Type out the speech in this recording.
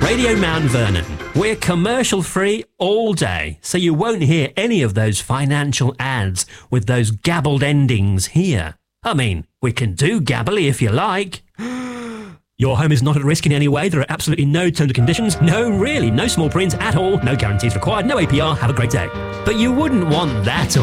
Radio Mount Vernon. We're commercial free all day, so you won't hear any of those financial ads with those gabbled endings here. I mean, we can do gabbly if you like. Your home is not at risk in any way. There are absolutely no terms and conditions. No, really, no small print at all. No guarantees required. No APR. Have a great day. But you wouldn't want that